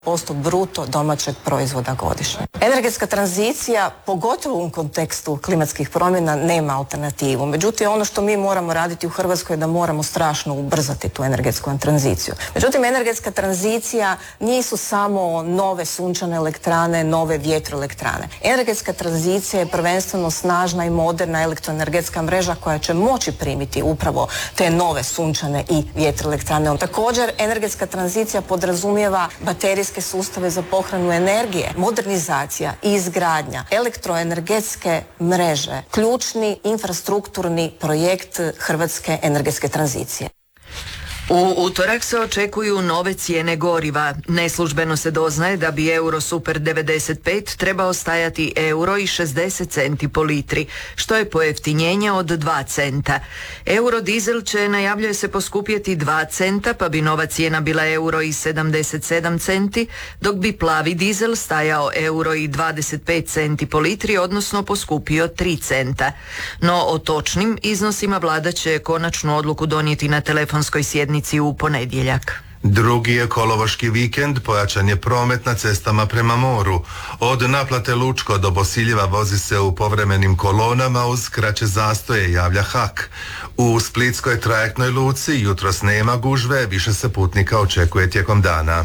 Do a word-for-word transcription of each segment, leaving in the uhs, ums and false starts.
posto bruto domaćeg proizvoda godišnje. Energetska tranzicija, pogotovo u kontekstu klimatskih promjena, nema alternativu. Međutim, ono što mi moramo raditi u Hrvatskoj je da moramo strašno ubrzati tu energetsku tranziciju. Međutim, energetska tranzicija nisu samo nove sunčane elektrane, nove vjetroelektrane. Energetska tranzicija je prvenstveno snažna i moderna elektroenergetska mreža koja će moći primiti upravo te nove sunčane i vjetroelektrane. Također, energetska tranzicija podrazumijeva baterijske sustave za pohranu energije, modernizacija i izgradnja elektroenergetske mreže, ključni infrastrukturni projekt hrvatske energetske tranzicije. U utorak se očekuju nove cijene goriva. Neslužbeno se doznaje da bi euro super devedeset pet trebao stajati euro i šezdeset centi po litri, što je pojeftinjenje od dva centa. Euro dizel će, najavljuje se, poskupjeti dva centa, pa bi nova cijena bila euro i sedamdeset sedam centi, dok bi plavi dizel stajao euro i dvadeset pet centi po litri, odnosno poskupio tri centa. No o točnim iznosima vlada će konačnu odluku donijeti na telefonskoj sjednici u ponedjeljak. Drugi je kolovoški vikend, pojačan je promet na cestama prema moru. Od naplate Lučko do Bosiljeva vozi se u povremenim kolonama uz kraće zastoje, javlja H A K. U splitskoj trajektnoj luci jutros nema gužve, više se putnika očekuje tijekom dana.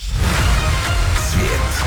Svijet.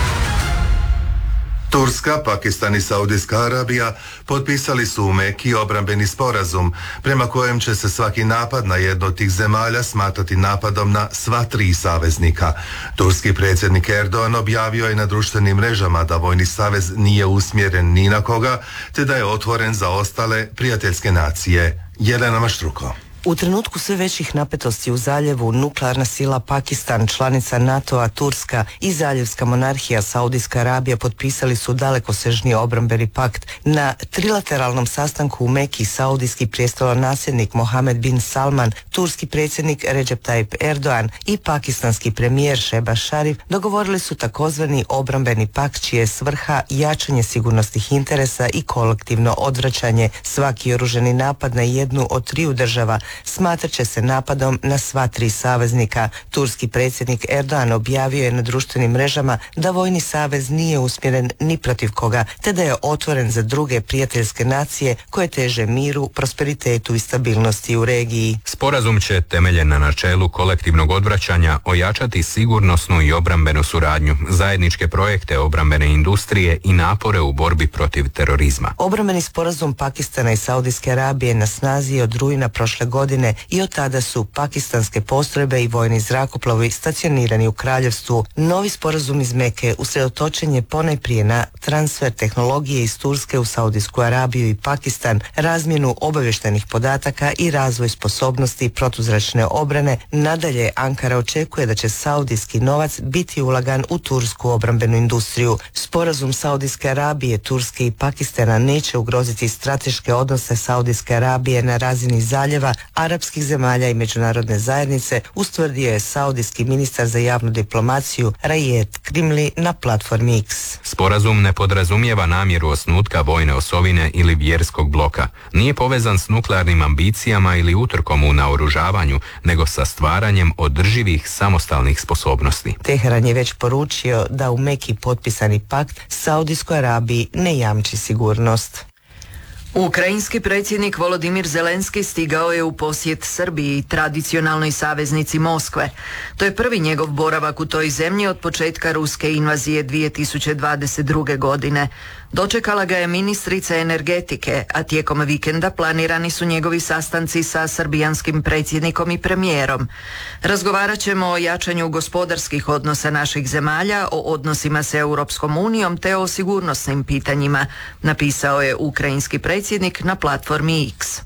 Turska, Pakistan i Saudijska Arabija potpisali su u Meki obrambeni sporazum prema kojem će se svaki napad na jednu od tih zemalja smatrati napadom na sva tri saveznika. Turski predsjednik Erdogan objavio je na društvenim mrežama da vojni savez nije usmjeren ni na koga, te da je otvoren za ostale prijateljske nacije. Jelena Maštruko. U trenutku sve većih napetosti u zaljevu, nuklearna sila Pakistan, članica NATO-a, Turska i zaljevska monarhija Saudijska Arabija potpisali su dalekosežni obrambeni pakt. Na trilateralnom sastanku u Meki saudijski prijestolonasljednik Mohamed bin Salman, turski predsjednik Recep Tayyip Erdogan i pakistanski premijer Shehbaz Sharif dogovorili su takozvani obrambeni pakt čija je svrha jačanje sigurnosnih interesa i kolektivno odvraćanje. Svaki oružani napad na jednu od triju država smatrat će se napadom na sva tri saveznika. Turski predsjednik Erdogan objavio je na društvenim mrežama da vojni savez nije usmjeren ni protiv koga, te da je otvoren za druge prijateljske nacije koje teže miru, prosperitetu i stabilnosti u regiji. Sporazum će, temeljen na načelu kolektivnog odvraćanja, ojačati sigurnosnu i obrambenu suradnju, zajedničke projekte obrambene industrije i napore u borbi protiv terorizma. Obrambeni sporazum Pakistana i Saudijske Arabije na snazi je od rujna prošle godine godine i od tada su pakistanske postrojbe i vojni zrakoplovi stacionirani u kraljevstvu. Novi sporazum iz Meke usredotočen je ponajprije na transfer tehnologije iz Turske u Saudijsku Arabiju i Pakistan, razmjenu obavještajnih podataka i razvoj sposobnosti protuzračne obrane. Nadalje, Ankara očekuje da će saudijski novac biti ulagan u tursku obrambenu industriju. Sporazum Saudijske Arabije, Turske i Pakistana neće ugroziti strateške odnose Saudijske Arabije na razini zaljeva, arapskih zemalja i međunarodne zajednice, ustvrdio je saudijski ministar za javnu diplomaciju Rajed Krimli na platformi X. Sporazum ne podrazumijeva namjeru osnutka vojne osovine ili vjerskog bloka. Nije povezan s nuklearnim ambicijama ili utrkom u naoružavanju, nego sa stvaranjem održivih samostalnih sposobnosti. Teheran je već poručio da u Meki potpisani pakt Saudijskoj Arabiji ne jamči sigurnost. Ukrajinski predsjednik Volodimir Zelenski stigao je u posjet Srbiji, tradicionalnoj saveznici Moskve. To je prvi njegov boravak u toj zemlji od početka ruske invazije dvije tisuće dvadeset druge. godine. Dočekala ga je ministrica energetike, a tijekom vikenda planirani su njegovi sastanci sa srbijanskim predsjednikom i premijerom. Razgovarat ćemo o jačanju gospodarskih odnosa naših zemalja, o odnosima s Europskom unijom te o sigurnosnim pitanjima, napisao je ukrajinski predsjednik na platformi X.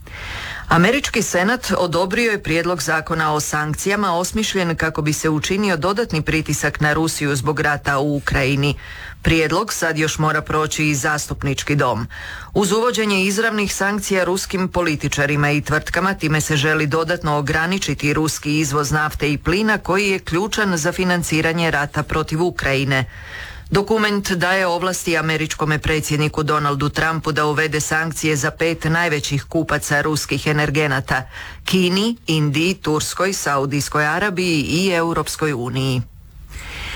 Američki senat odobrio je prijedlog zakona o sankcijama osmišljen kako bi se učinio dodatni pritisak na Rusiju zbog rata u Ukrajini. Prijedlog sad još mora proći i zastupnički dom. Uz uvođenje izravnih sankcija ruskim političarima i tvrtkama time se želi dodatno ograničiti ruski izvoz nafte i plina koji je ključan za financiranje rata protiv Ukrajine. Dokument daje ovlasti američkome predsjedniku Donaldu Trumpu da uvede sankcije za pet najvećih kupaca ruskih energenata: Kini, Indiji, Turskoj, Saudijskoj Arabiji i Europskoj uniji.